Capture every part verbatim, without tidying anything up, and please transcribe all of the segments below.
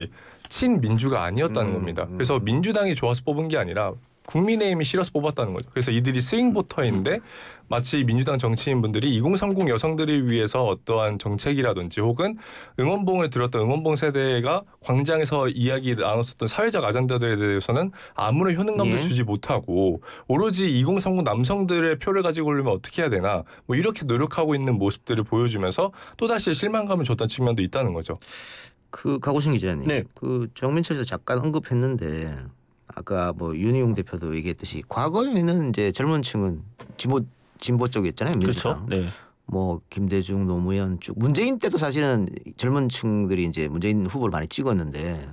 친민주가 아니었다는 음, 겁니다. 음. 그래서 민주당이 좋아서 뽑은 게 아니라 국민의힘이 싫어서 뽑았다는 거죠. 그래서 이들이 스윙 보터인데 마치 민주당 정치인분들이 이공삼공 여성들을 위해서 어떠한 정책이라든지 혹은 응원봉을 들었던 응원봉 세대가 광장에서 이야기 나눴었던 사회적 아젠다들에 대해서는 아무런 효능감도 예. 주지 못하고 오로지 이공삼공 남성들의 표를 가지고 오려면 어떻게 해야 되나 뭐 이렇게 노력하고 있는 모습들을 보여주면서 또다시 실망감을 줬던 측면도 있다는 거죠. 그 가고신 기자님, 네. 그 정민철에서 잠깐 언급했는데 아까 뭐 윤희용 대표도 얘기했듯이 과거에는 이제 젊은층은 진보 진보 쪽이었잖아요, 민주당. 그렇죠. 네. 뭐 김대중, 노무현 쭉 문재인 때도 사실은 젊은층들이 이제 문재인 후보를 많이 찍었는데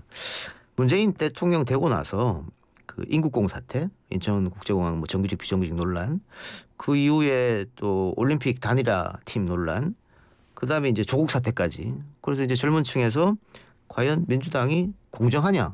문재인 대통령 되고 나서 그 인국공 사태, 인천국제공항 뭐 정규직 비정규직 논란, 그 이후에 또 올림픽 단일화 팀 논란, 그 다음에 이제 조국 사태까지. 그래서 이제 젊은층에서 과연 민주당이 공정하냐,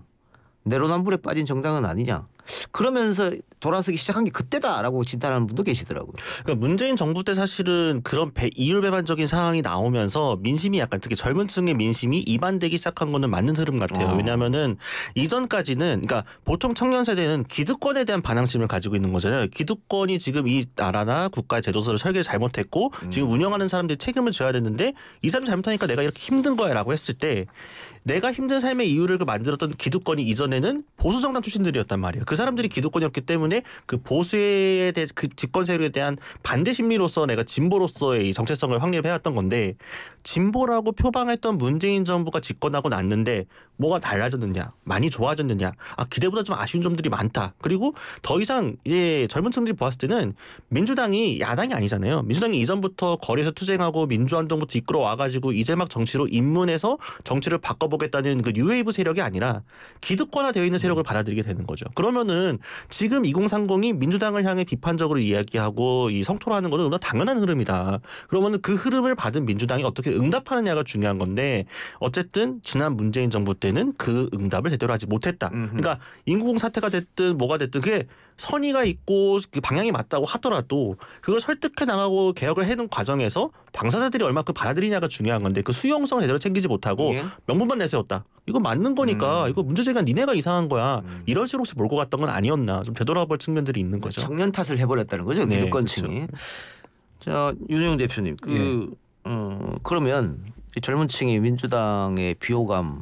내로남불에 빠진 정당은 아니냐. 그러면서 돌아서기 시작한 게 그때다라고 진단하는 분도 계시더라고요. 그러니까 문재인 정부 때 사실은 그런 배, 이율배반적인 상황이 나오면서 민심이 약간 특히 젊은 층의 민심이 이반되기 시작한 거는 맞는 흐름 같아요. 어. 왜냐하면은 이전까지는 그러니까 보통 청년 세대는 기득권에 대한 반항심을 가지고 있는 거잖아요. 기득권이 지금 이 나라나 국가의 제도서를 설계를 잘못했고 음. 지금 운영하는 사람들이 책임을 져야 되는데 이 사람이 잘못하니까 내가 이렇게 힘든 거야라고 했을 때 내가 힘든 삶의 이유를 만들었던 기득권이 이전에는 보수 정당 출신들이었단 말이에요. 그 사람들이 기득권이었기 때문에 그 보수에 대해 그 집권 세력에 대한 반대 심리로서 내가 진보로서의 이 정체성을 확립해 왔던 건데 진보라고 표방했던 문재인 정부가 집권하고 났는데 뭐가 달라졌느냐, 많이 좋아졌느냐, 아 기대보다 좀 아쉬운 점들이 많다. 그리고 더 이상 이제 젊은 층들이 보았을 때는 민주당이 야당이 아니잖아요. 민주당이 이전부터 거리에서 투쟁하고 민주화운동부터 이끌어 와가지고 이제 막 정치로 입문해서 정치를 바꿔보겠다는 그 뉴웨이브 세력이 아니라 기득권화되어 있는 세력을 받아들이게 되는 거죠. 그러면은 지금 이공삼공이 민주당을 향해 비판적으로 이야기하고 이 성토하는 거는 너무나 당연한 흐름이다. 그러면은 그 흐름을 받은 민주당이 어떻게 응답하느냐가 중요한 건데 어쨌든 지난 문재인 정부 때는 그 응답을 제대로 하지 못했다. 음흠. 그러니까 인구공 사태가 됐든 뭐가 됐든 그게 선의가 있고 그 방향이 맞다고 하더라도 그걸 설득해 나가고 개혁을 해는 과정에서 당사자들이 얼마큼 받아들이냐가 중요한 건데 그 수용성을 제대로 챙기지 못하고 예. 명분만 내세웠다. 이거 맞는 거니까 음. 이거 문제제기가 니네가 이상한 거야. 음. 이런 식으로 혹시 몰고 갔던 건 아니었나. 좀 되돌아볼 측면들이 있는 거죠. 청년 탓을 해버렸다는 거죠, 네, 기득권층이. 자, 윤영 대표님, 그 예. 어, 그러면 이 젊은층이 민주당의 비호감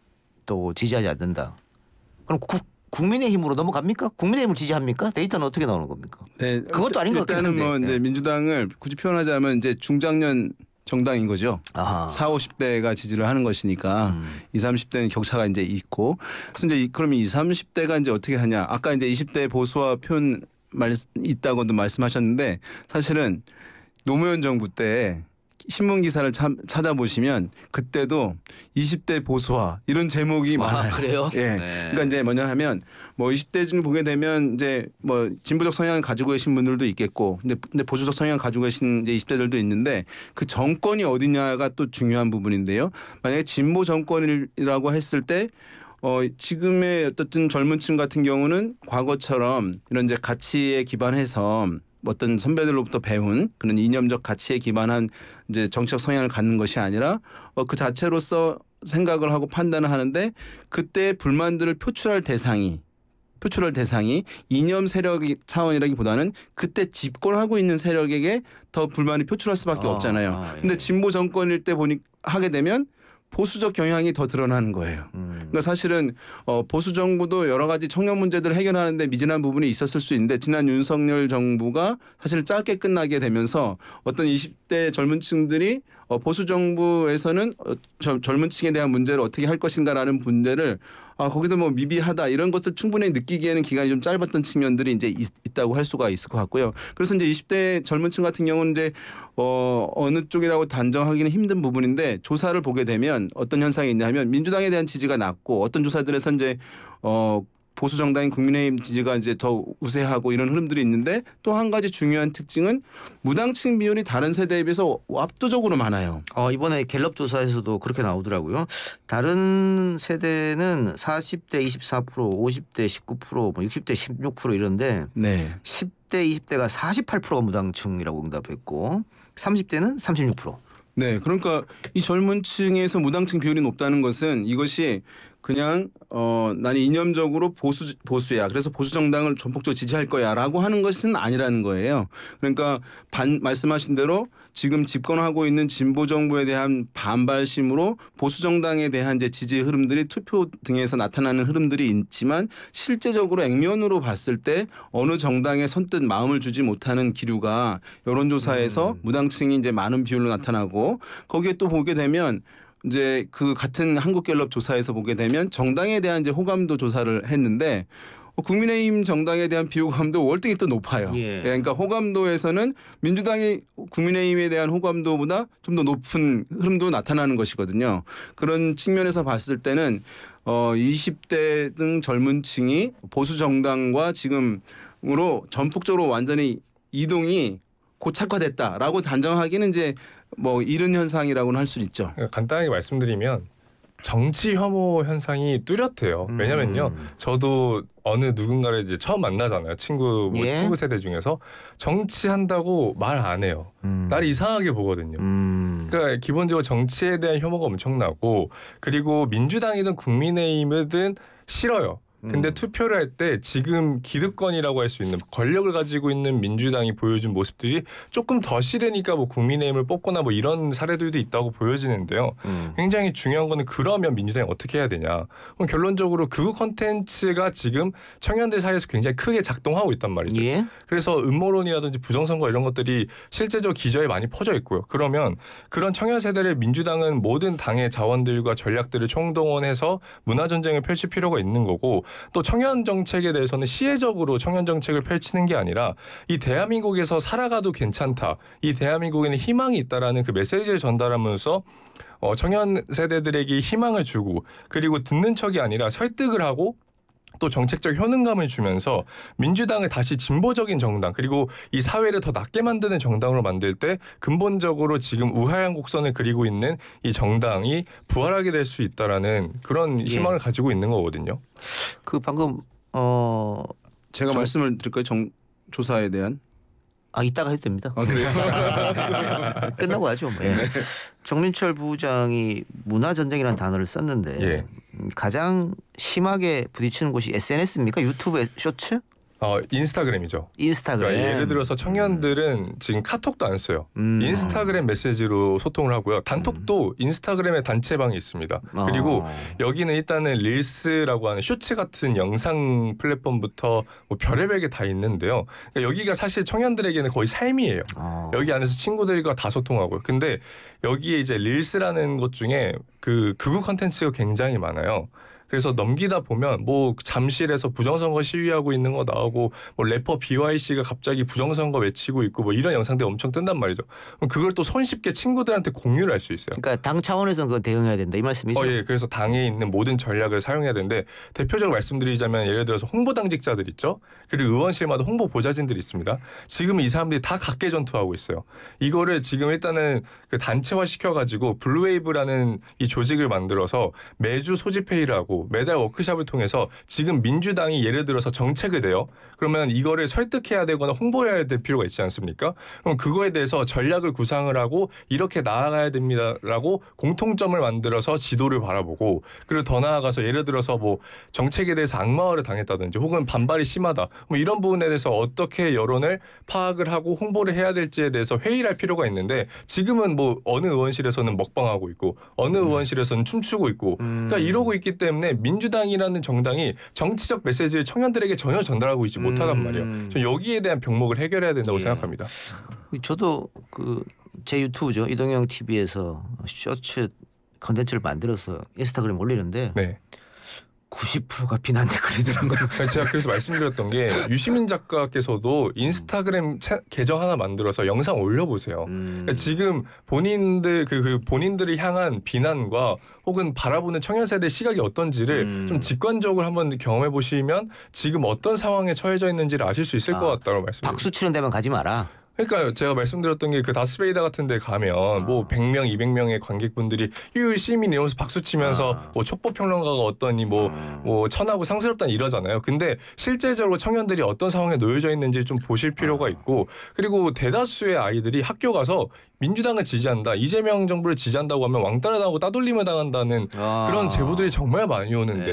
또 지지하지 않는다. 그럼 국 국민의힘으로 넘어갑니까? 국민의힘을 지지합니까? 데이터는 어떻게 나오는 겁니까? 네, 그것도 아닌 것 같긴 일단은 한데. 뭐 이제 네. 민주당을 굳이 표현하자면 이제 중장년 정당인 거죠. 아하. 사오십 대가 지지를 하는 것이니까 음. 이십, 삼십 대는 격차가 이제 있고. 그래서 이제 그러면 이십, 삼십 대가 이제 어떻게 하냐? 아까 이제 이십 대 보수화 표현 말 있다고도 말씀하셨는데 사실은 노무현 정부 때 신문 기사를 참, 찾아보시면 그때도 이십 대 보수화 이런 제목이 아, 많아요. 그래요? 예. 네. 그러니까 이제 뭐냐 하면 뭐 이십 대 중 보게 되면 이제 뭐 진보적 성향을 가지고 계신 분들도 있겠고 근데, 근데 보수적 성향을 가지고 계신 이제 이십 대들도 있는데 그 정권이 어디냐가 또 중요한 부분인데요. 만약에 진보 정권이라고 했을 때 어, 지금의 어떤 젊은 층 같은 경우는 과거처럼 이런 이제 가치에 기반해서 어떤 선배들로부터 배운 그런 이념적 가치에 기반한 이제 정치적 성향을 갖는 것이 아니라 어, 그 자체로서 생각을 하고 판단을 하는데 그때 불만들을 표출할 대상이 표출할 대상이 이념 세력 차원이라기보다는 그때 집권하고 있는 세력에게 더 불만이 표출할 수밖에 아, 없잖아요. 아, 예. 근데 진보 정권일 때 보니 하게 되면 보수적 경향이 더 드러나는 거예요. 음. 그러니까 사실은 어, 보수 정부도 여러 가지 청년 문제들을 해결하는데 미진한 부분이 있었을 수 있는데 지난 윤석열 정부가 사실 짧게 끝나게 되면서 어떤 이십 대 젊은 층들이 어, 보수 정부에서는 어, 저, 젊은 층에 대한 문제를 어떻게 할 것인가라는 문제를 아, 거기서 뭐 미비하다 이런 것을 충분히 느끼기에는 기간이 좀 짧았던 측면들이 이제 있, 있다고 할 수가 있을 것 같고요. 그래서 이제 이십 대 젊은 층 같은 경우는 이제 어, 어느 쪽이라고 단정하기는 힘든 부분인데 조사를 보게 되면 어떤 현상이 있냐면 민주당에 대한 지지가 낮고 어떤 조사들에서 이제 어, 보수 정당인 국민의힘 지지가 이제 더 우세하고 이런 흐름들이 있는데 또 한 가지 중요한 특징은 무당층 비율이 다른 세대에 비해서 압도적으로 많아요. 어, 이번에 갤럽 조사에서도 그렇게 나오더라고요. 다른 세대는 사십 대 이십사 퍼센트, 오십 대 십구 퍼센트, 뭐 육십 대 십육 퍼센트 이런데 네. 십 대, 이십 대가 사십팔 퍼센트가 무당층이라고 응답했고 삼십 대는 삼십육 퍼센트. 네, 그러니까 이 젊은 층에서 무당층 비율이 높다는 것은 이것이 그냥 어 나는 이념적으로 보수 보수야. 그래서 보수 정당을 전폭적으로 지지할 거야라고 하는 것은 아니라는 거예요. 그러니까 반 말씀하신 대로 지금 집권하고 있는 진보 정부에 대한 반발심으로 보수 정당에 대한 이제 지지 흐름들이 투표 등에서 나타나는 흐름들이 있지만 실제적으로 액면으로 봤을 때 어느 정당에 선뜻 마음을 주지 못하는 기류가 여론조사에서 음. 무당층이 이제 많은 비율로 나타나고 거기에 또 보게 되면 이제 그 같은 한국갤럽 조사에서 보게 되면 정당에 대한 이제 호감도 조사를 했는데 국민의힘 정당에 대한 비호감도 월등히 또 높아요. 예. 예, 그러니까 호감도에서는 민주당이 국민의힘에 대한 호감도보다 좀 더 높은 흐름도 나타나는 것이거든요. 그런 측면에서 봤을 때는 어 이십 대 등 젊은 층이 보수 정당과 지금으로 전폭적으로 완전히 이동이 고착화됐다라고 단정하기는 이제 뭐 이른 현상이라고는 할 수 있죠. 그러니까 간단하게 말씀드리면 정치 혐오 현상이 뚜렷해요. 음. 왜냐면요, 저도 어느 누군가를 이제 처음 만나잖아요. 친구 뭐 예. 친구 세대 중에서 정치한다고 말 안 해요. 음. 나를 이상하게 보거든요. 음. 그러니까 기본적으로 정치에 대한 혐오가 엄청나고 그리고 민주당이든 국민의힘이든 싫어요. 근데 음. 투표를 할 때 지금 기득권이라고 할 수 있는 권력을 가지고 있는 민주당이 보여준 모습들이 조금 더 싫으니까 뭐 국민의힘을 뽑거나 뭐 이런 사례들도 있다고 보여지는데요. 음. 굉장히 중요한 거는 그러면 민주당이 어떻게 해야 되냐. 그럼 결론적으로 그 콘텐츠가 지금 청년들 사이에서 굉장히 크게 작동하고 있단 말이죠. 예. 그래서 음모론이라든지 부정선거 이런 것들이 실제적으로 기저에 많이 퍼져 있고요. 그러면 그런 청년 세대를 민주당은 모든 당의 자원들과 전략들을 총동원해서 문화전쟁을 펼칠 필요가 있는 거고 또 청년 정책에 대해서는 시혜적으로 청년 정책을 펼치는 게 아니라 이 대한민국에서 살아가도 괜찮다. 이 대한민국에는 희망이 있다라는 그 메시지를 전달하면서 어, 청년 세대들에게 희망을 주고 그리고 듣는 척이 아니라 설득을 하고 또 정책적 효능감을 주면서 민주당을 다시 진보적인 정당 그리고 이 사회를 더 낫게 만드는 정당으로 만들 때 근본적으로 지금 우하향 곡선을 그리고 있는 이 정당이 부활하게 될 수 있다라는 그런 희망을 예. 가지고 있는 거거든요. 그 방금 어. 제가 정- 말씀을 드릴까요? 정, 조사에 대한. 아 이따가 해도 됩니다. 아, 그래요? 끝나고 하죠. 뭐. 예. 정민철 부장이 문화 전쟁이라는 단어를 썼는데 예. 음, 가장 심하게 부딪히는 곳이 에스엔에스입니까? 유튜브 쇼츠? 어, 인스타그램이죠. 인스타그램. 그러니까 예를 들어서 청년들은 지금 카톡도 안 써요. 음. 인스타그램 메시지로 소통을 하고요. 단톡도 인스타그램에 단체방이 있습니다. 어. 그리고 여기는 일단은 릴스라고 하는 쇼츠 같은 영상 플랫폼부터 뭐 별의별 게 다 있는데요. 그러니까 여기가 사실 청년들에게는 거의 삶이에요. 어. 여기 안에서 친구들과 다 소통하고요. 근데 여기에 이제 릴스라는 것 중에 그 극우 컨텐츠가 굉장히 많아요. 그래서 넘기다 보면 뭐 잠실에서 부정선거 시위하고 있는 거 나오고 뭐 래퍼 비와이씨가 갑자기 부정선거 외치고 있고 뭐 이런 영상들이 엄청 뜬단 말이죠. 그럼 그걸 또 손쉽게 친구들한테 공유를 할 수 있어요. 그러니까 당 차원에서는 그거 대응해야 된다 이 말씀이죠? 어, 예. 그래서 당에 있는 모든 전략을 사용해야 되는데 대표적으로 말씀드리자면 예를 들어서 홍보당직자들 있죠. 그리고 의원실마다 홍보 보좌진들이 있습니다. 지금 이 사람들이 다 각계 전투하고 있어요. 이거를 지금 일단은 그 단체화 시켜가지고 블루웨이브라는 이 조직을 만들어서 매주 소집 회의를 하고 매달 워크숍을 통해서 지금 민주당이 예를 들어서 정책을 내요. 그러면 이거를 설득해야 되거나 홍보해야 될 필요가 있지 않습니까? 그럼 그거에 대해서 전략을 구상을 하고 이렇게 나아가야 됩니다라고 공통점을 만들어서 지도를 바라보고 그리고 더 나아가서 예를 들어서 뭐 정책에 대해서 악마화를 당했다든지 혹은 반발이 심하다. 뭐 이런 부분에 대해서 어떻게 여론을 파악을 하고 홍보를 해야 될지에 대해서 회의를 할 필요가 있는데 지금은 뭐 어느 의원실에서는 먹방하고 있고 어느 의원실에서는 춤추고 있고 그러니까 이러고 있기 때문에 민주당이라는 정당이 정치적 메시지를 청년들에게 전혀 전달하고 있지 못하단 말이에요. 저 여기에 대한 병목을 해결해야 된다고 예. 생각합니다. 저도 그 제 유튜브죠 이동영 티비에서 쇼츠 컨텐츠를 만들어서 인스타그램 올리는데 네. 구십 퍼센트가 비난 댓글이더라고요. 제가 그래서 말씀드렸던 게 유시민 작가께서도 인스타그램 차, 계정 하나 만들어서 영상 올려보세요. 음. 그러니까 지금 본인들 그, 그 본인들을 향한 비난과 혹은 바라보는 청년 세대 시각이 어떤지를 음. 좀 직관적으로 한번 경험해 보시면 지금 어떤 상황에 처해져 있는지를 아실 수 있을 아, 것 같다고 말씀드립니다. 박수 치는 데만 가지 마라. 그러니까 제가 말씀드렸던 게 그 다스베이다 같은 데 가면 뭐 백 명, 이백 명의 관객분들이 유유 시민 이러면서 박수 치면서 아. 뭐 촉법 평론가가 어떠니 뭐 뭐 천하고 상스럽다 이러잖아요. 근데 실제적으로 청년들이 어떤 상황에 놓여져 있는지 좀 보실 필요가 있고 그리고 대다수의 아이들이 학교 가서 민주당을 지지한다. 이재명 정부를 지지한다고 하면 왕따를 당하고 따돌림을 당한다는 아. 그런 제보들이 정말 많이 오는데